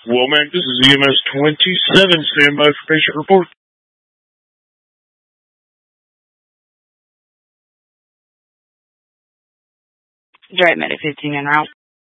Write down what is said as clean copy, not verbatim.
Womack, this is EMS 27. Stand by for patient report. Drive Medic 15 en route.